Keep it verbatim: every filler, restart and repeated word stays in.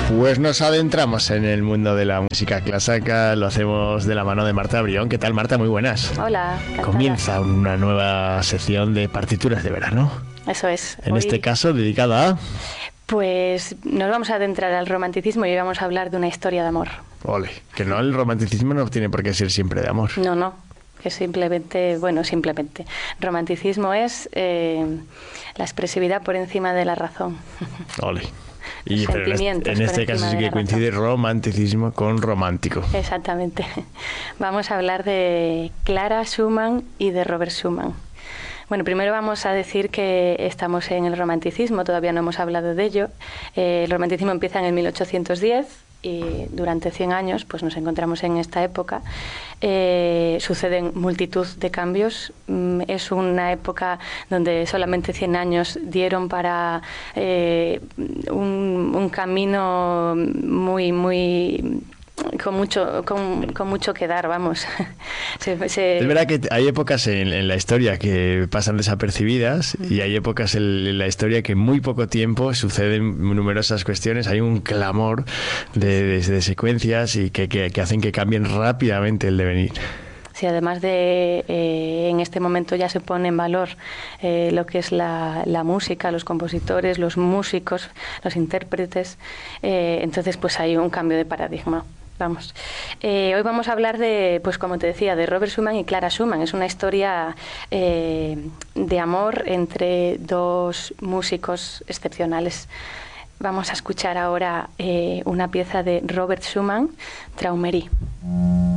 Pues nos adentramos en el mundo de la música clásica, lo hacemos de la mano de Marta Brión. ¿Qué tal, Marta? Muy buenas. Hola, encantada. Comienza una nueva sección de partituras de verano. Eso es. En Hoy, este caso, dedicada a... Pues nos vamos a adentrar al romanticismo y hoy vamos a hablar de una historia de amor. Ole, que no, el romanticismo no tiene por qué ser siempre de amor. No, no, que simplemente, bueno, simplemente. Romanticismo es eh, la expresividad por encima de la razón. Ole. Y pero en este, en este caso sí que coincide romanticismo con romántico. Exactamente. Vamos a hablar de Clara Schumann y de Robert Schumann. Bueno, primero vamos a decir que estamos en el romanticismo, todavía no hemos hablado de ello. Eh, el romanticismo empieza en el mil ochocientos diez y durante cien años pues nos encontramos en esta época. Eh, suceden multitud de cambios. Mm, es una época donde solamente cien años dieron para eh, un, un camino muy, muy... con mucho con, con mucho que dar, vamos. se, se... Es verdad que hay épocas en, en la historia que pasan desapercibidas y hay épocas en, en la historia que en muy poco tiempo suceden numerosas cuestiones, hay un clamor de, de, de secuencias y que, que, que hacen que cambien rápidamente el devenir. Sí, además de eh, en este momento ya se pone en valor eh, lo que es la, la música, los compositores, los músicos, los intérpretes, eh, entonces pues hay un cambio de paradigma. Vamos. Eh, hoy vamos a hablar de, pues como te decía, de Robert Schumann y Clara Schumann. Es una historia eh, de amor entre dos músicos excepcionales. Vamos a escuchar ahora eh, una pieza de Robert Schumann, Traumerie.